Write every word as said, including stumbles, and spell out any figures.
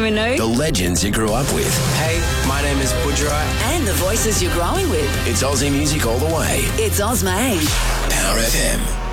Minogue. The legends you grew up with. Hey, my name is Budgerai. And the voices you're growing with. It's Aussie music all the way. It's Ozmane. Power F M.